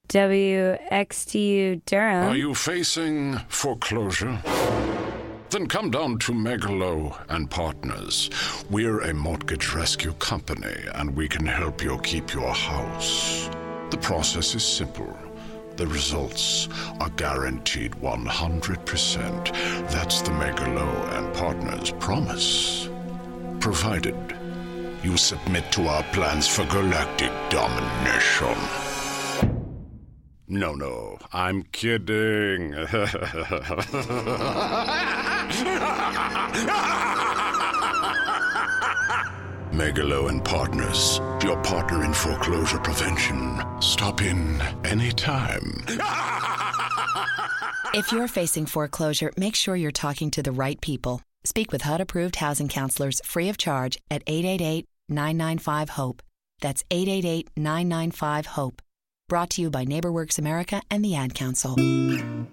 WXTU Durham. Are you facing foreclosure? Then come down to Megalo and Partners. We're a mortgage rescue company, and we can help you keep your house. The process is simple. The results are guaranteed 100%. That's the Megalo and Partners promise. Provided you submit to our plans for galactic domination. No, I'm kidding. Megalo and Partners, your partner in foreclosure prevention. Stop in anytime. If you're facing foreclosure, make sure you're talking to the right people. Speak with HUD-approved housing counselors free of charge at 888-995-HOPE. That's 888-995-HOPE. Brought to you by NeighborWorks America and the Ad Council.